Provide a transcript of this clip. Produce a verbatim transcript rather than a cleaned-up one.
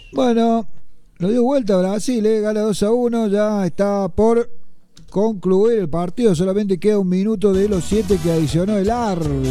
Bueno, lo dio vuelta Brasil, eh, gana dos a uno, ya está por concluir el partido, solamente queda un minuto de los siete que adicionó el árbitro.